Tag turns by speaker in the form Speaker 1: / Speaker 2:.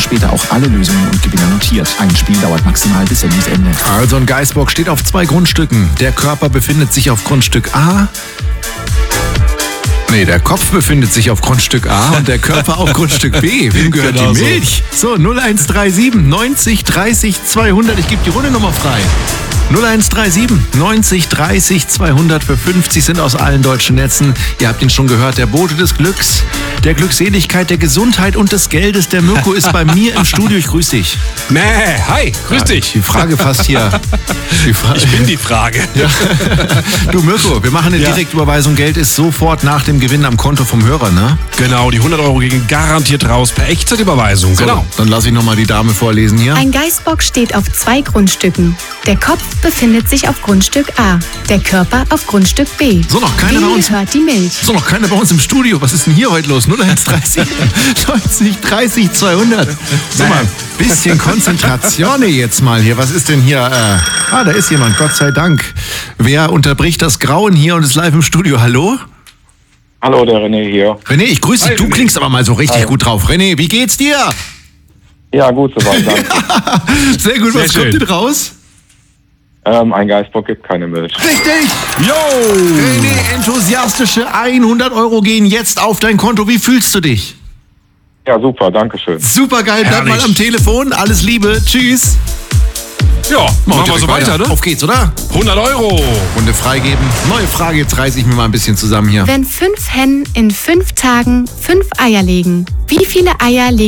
Speaker 1: später auch alle Lösungen und Gewinner notiert. Ein Spiel dauert maximal bis Sendungsende.
Speaker 2: Also ein Geißbock steht auf 2 Grundstücken. Der Körper befindet sich auf Grundstück A. Nee, der Kopf befindet sich auf Grundstück A und der Körper auf Grundstück B. Wem gehört
Speaker 3: Genau
Speaker 2: die Milch? So, 0137 90 30 200. Ich gebe die Rundenummer frei. 0137 90 30 200 für 50 sind aus allen deutschen Netzen. Ihr habt ihn schon gehört, der Bote des Glücks, der Glückseligkeit, der Gesundheit und des Geldes. Der Mirko ist bei mir im Studio. Ich grüße dich.
Speaker 3: Hi, grüß dich.
Speaker 2: Die Frage passt hier.
Speaker 3: Ich bin die Frage.
Speaker 2: Ja. Du Mirko, wir machen eine Direktüberweisung. Geld ist sofort nach dem Gewinn am Konto vom Hörer, ne?
Speaker 3: Genau, die 100 Euro gehen garantiert raus per Echtzeitüberweisung.
Speaker 2: So,
Speaker 3: Genau.
Speaker 2: dann lasse ich nochmal die Dame vorlesen hier.
Speaker 4: Ein Geißbock steht auf 2 Grundstücken. Der Kopf befindet sich auf Grundstück A, der Körper auf Grundstück B.
Speaker 2: So, noch keine bei
Speaker 4: Wem
Speaker 2: uns.
Speaker 4: gehört die Milch?
Speaker 2: So, noch keiner bei uns im Studio. Was ist denn hier heute los? 0130 90 30 200. So mal, bisschen Konzentration jetzt mal hier. Was ist denn hier? Da ist jemand, Gott sei Dank. Wer unterbricht das Grauen hier und ist live im Studio? Hallo?
Speaker 5: Hallo, der René hier.
Speaker 2: René, ich grüße dich. Du
Speaker 3: René.
Speaker 2: klingst aber mal so richtig
Speaker 5: Hi.
Speaker 2: gut drauf. René, wie geht's dir?
Speaker 5: Ja, gut soweit, danke.
Speaker 2: Sehr gut,
Speaker 3: Sehr
Speaker 2: was kommt
Speaker 3: schön.
Speaker 2: denn raus?
Speaker 5: Ein Geißbock gibt keine Milch.
Speaker 2: Richtig!
Speaker 3: Yo!
Speaker 2: René, enthusiastische 100 Euro gehen jetzt auf dein Konto. Wie fühlst du dich?
Speaker 5: Ja, super, danke schön.
Speaker 2: Super geil, bleib
Speaker 3: Herrlich.
Speaker 2: mal am Telefon. Alles Liebe, tschüss.
Speaker 3: Ja, machen wir
Speaker 2: direkt
Speaker 3: so weiter, ne?
Speaker 2: Auf geht's, oder?
Speaker 3: 100 Euro.
Speaker 2: Runde freigeben. Neue Frage, jetzt reiße ich mir mal ein bisschen zusammen hier.
Speaker 4: Wenn 5 Hennen in 5 Tagen 5 Eier legen, wie viele Eier legen